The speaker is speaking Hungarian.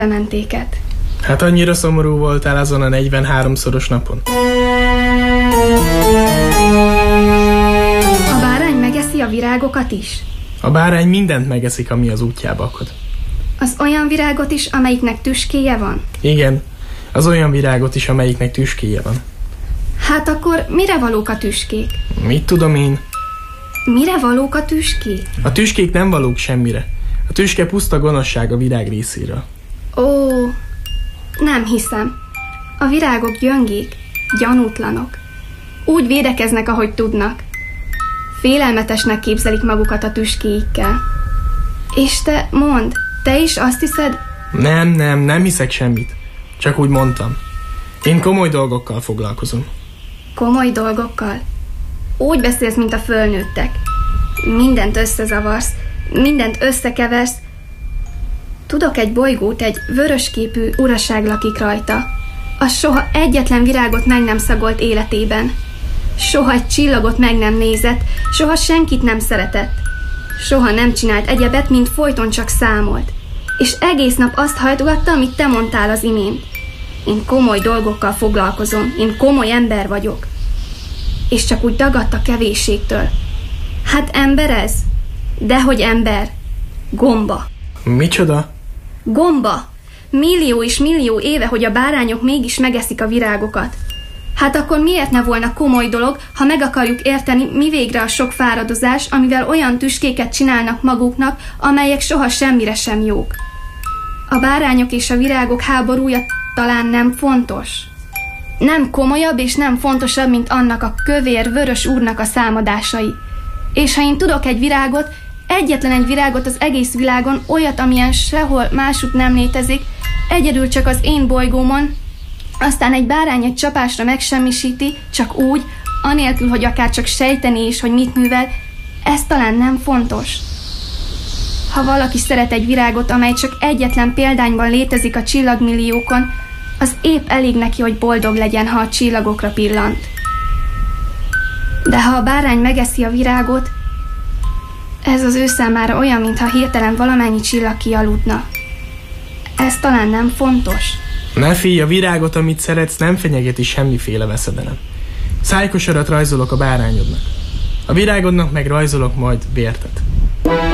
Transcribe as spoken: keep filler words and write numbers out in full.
mentéket. Hát annyira szomorú voltál azon a negyvenháromszoros napon. A bárány megeszi a virágokat is? A bárány mindent megeszik, ami az útjába akad. Az olyan virágot is, amelyiknek tüskéje van? Igen, az olyan virágot is, amelyiknek tüskéje van. Hát akkor mire valók a tüskék? Mit tudom én? Mire valók a tüskék? A tüskék nem valók semmire. A tüske puszta gonoszság a virág részéről. Ó, nem hiszem. A virágok gyöngék, gyanútlanok. Úgy védekeznek, ahogy tudnak. Félelmetesnek képzelik magukat a tüskéikkel. És te mondd, te is azt hiszed? Nem, nem, nem hiszek semmit. Csak úgy mondtam. Én komoly dolgokkal foglalkozom. Komoly dolgokkal? Úgy beszélsz, mint a fölnőttek. Mindent összezavarsz, mindent összekeversz. Tudok egy bolygót, egy vörösképű uraság lakik rajta. Az soha egyetlen virágot meg nem szagolt életében. Soha egy csillagot meg nem nézett, soha senkit nem szeretett. Soha nem csinált egyebet, mint folyton csak számolt. És egész nap azt hajtogatta, amit te mondtál az imént. Én komoly dolgokkal foglalkozom, én komoly ember vagyok. És csak úgy dagadt a kevésségtől. Hát ember ez? Dehogy ember. Gomba. Micsoda? Gomba. Millió és millió éve, hogy a bárányok mégis megeszik a virágokat. Hát akkor miért ne volna komoly dolog, ha meg akarjuk érteni, mi végre a sok fáradozás, amivel olyan tüskéket csinálnak maguknak, amelyek soha semmire sem jók. A bárányok és a virágok háborúja talán nem fontos. Nem komolyabb és nem fontosabb, mint annak a kövér, vörös úrnak a számadásai. És ha én tudok egy virágot, egyetlen egy virágot az egész világon, olyat, amilyen sehol másút nem létezik, egyedül csak az én bolygómon, aztán egy bárány egy csapásra megsemmisíti, csak úgy, anélkül, hogy akár csak sejteni is, hogy mit művel, ez talán nem fontos. Ha valaki szeret egy virágot, amely csak egyetlen példányban létezik a csillagmilliókon, az épp elég neki, hogy boldog legyen, ha a csillagokra pillant. De ha a bárány megeszi a virágot, ez az ő számára olyan, mintha hirtelen valamennyi csillag kialudna. Ez talán nem fontos. Ne félj, a virágot, amit szeretsz, nem fenyegeti semmiféle veszedelem. Szájkosarat rajzolok a bárányodnak. A virágodnak meg rajzolok majd vértet.